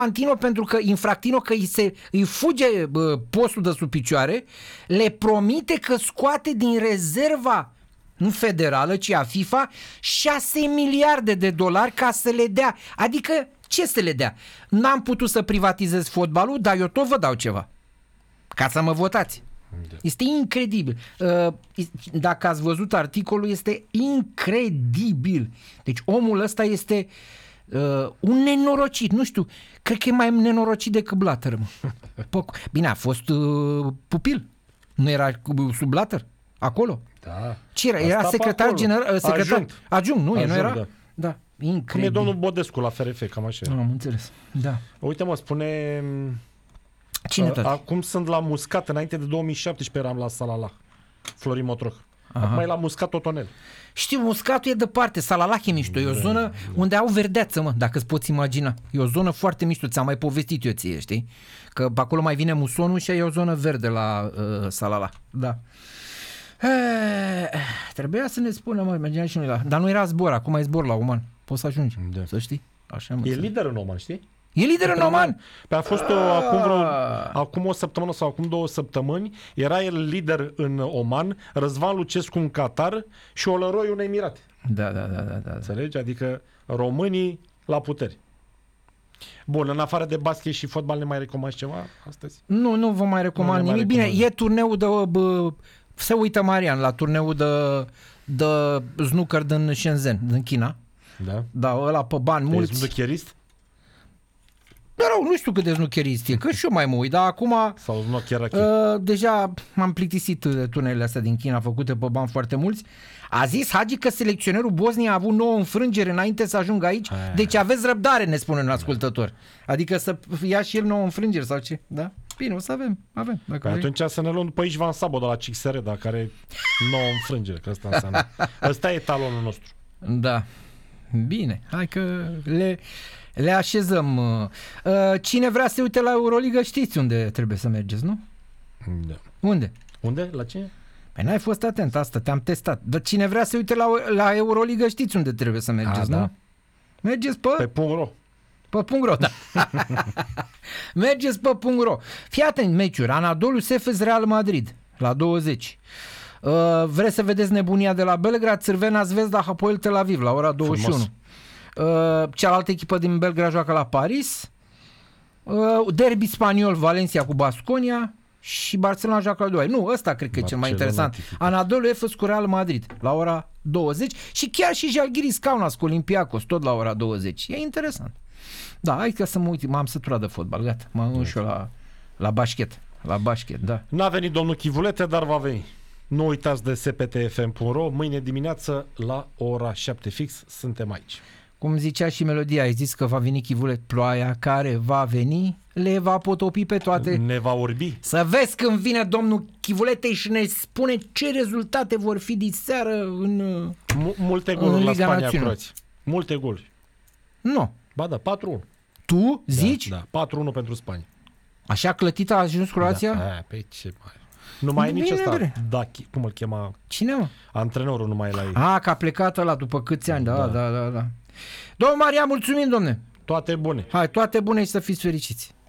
Infantino, pentru că Infractino că îi fuge postul de sub picioare, le promite că scoate din rezerva nu federală, ci a FIFA 6 miliarde de dolari ca să le dea. Adică ce să le dea? N-am putut să privatizez fotbalul, dar eu tot vă dau ceva. Ca să mă votați. Este incredibil. Dacă ați văzut articolul, este incredibil. Deci omul ăsta este un nenorocit. Nu știu, cred că e mai nenorocit decât Blatter. Bine, a fost pupil. Nu era sub Blatter? Acolo? Da. Ce era? Era secretar general, adjunct, nu? Adjunct, era? da. Da, incredibil. Cum e domnul Bodescu la FRF, cam așa. Am înțeles. Da. Uite, mă, spune... Cine tot? Acum sunt la Muscat, înainte de 2017 eram la Salalah. Florin Motroh. Acum e la Muscat Totonel. Știu, Muscatul e departe, Salalah e mișto, e o zonă unde au verdeață, mă, dacă îți poți imagina. E o zonă foarte mișto, ți-am mai povestit eu ție, știi? Că pe acolo mai vine musonul și e o zonă verde la Salalah. Da. Trebuia să ne spună, mă, mergeam și noi la... Dar nu era zbor, acum e zbor la Oman. Poți să ajungi, să știi. Așa, mă, e lider în Oman, știi? E lider în Oman? Pe a fost acum o săptămână sau acum 2 săptămâni, era el lider în Oman, Răzvan Lucescu în Qatar și Olăroi în Emirate. Da. Înțelegi? Adică românii la puteri. Bun, în afară de basket și fotbal ne mai recomanzi ceva astăzi? Nu vă mai recomand nimic. Bine, e turneul de... se uită Marian la turneul de snooker din Shenzhen, din China. Da? Da, ăla pe bani mulți. E snookerist? Rău, nu știu cât de snookerist e, că și eu mai mă uit, dar acum sau deja m-am plictisit de turnele astea din China făcute pe bani foarte mulți. A zis Hagi că selecționerul Bosniei a avut 9 înfrângeri înainte să ajungă aici, deci aveți răbdare, ne spune un ascultător. Adică să ia și el 9 înfrângeri sau ce? Da? Bine, o să avem. Atunci să ne luăm după Ișvan Sabo de la CXR, dacă are 9 înfrângeri, că asta înseamnă. Ăsta e talonul nostru. Da. Bine, hai că le așezăm. Cine vrea să se uite la Euroliga, știți unde trebuie să mergeți, nu? Da. Unde? La cine? Păi n-ai fost atent, asta te-am testat. Dar cine vrea să se uite la Euroliga, știți unde trebuie să mergeți, nu? Da. Mergeți pe .ro. Pe .ro, da. Mergeți pe .ro. Fii atent, meciuri. Anadolu Efes Real Madrid la 20. Vreți să vedeți nebunia de la Belgrad? Crvena Zvezda Hapoel Tel Aviv la ora 21. Frumos. Cealaltă echipă din Belgrad joacă la Paris. Derby spaniol Valencia cu Baskonia și Barcelona joacă la 2. Nu, ăsta cred că e cel mai interesant. Anadolu Efes cu Real Madrid la ora 20 și chiar și Žalgiris Kaunas cu Olympiacos tot la ora 20. E interesant. Da, hai că să mă uit, m-am săturat de fotbal, gata. Mă uit și eu la basket. La basket, da. N-a venit domnul Chivulete, dar va veni. Nu uitați de sptfm.ro, mâine dimineață la ora 7 fix suntem aici. Cum zicea și melodia, ai zis că va veni Chivulet, ploaia care va veni le va potopi pe toate. Ne va orbi. Să vezi când vine domnul Chivulete și ne spune ce rezultate vor fi diseară în multe goluri la Spania, Croația. Multe goluri. Nu. Ba da, 4-1. Tu zici? Da, 4-1 pentru Spania. Așa clătită a ajuns Croația? Da, pe ce mai... Nu mai e nici ăsta. Da, cum îl chema? Cine, mă? Antrenorul nu mai e la ei. Că a plecat ăla după câți ani. Da. Domnul Maria, mulțumim, domne. Toate bune. Hai, toate bune și să fiți fericiți.